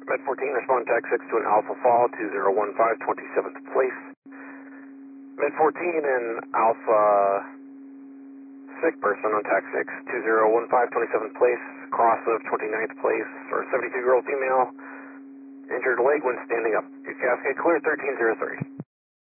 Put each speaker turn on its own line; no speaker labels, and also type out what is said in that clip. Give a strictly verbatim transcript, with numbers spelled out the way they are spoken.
Med fourteen, respond tax six to an Alpha Fall, two zero one five, twenty-seventh place. Med fourteen and Alpha sick person on tax six, two zero one five, twenty-seventh place, cross of twenty-ninth place, or seventy-two year old female, injured leg when standing up. Your cascade clear, thirteen zero three.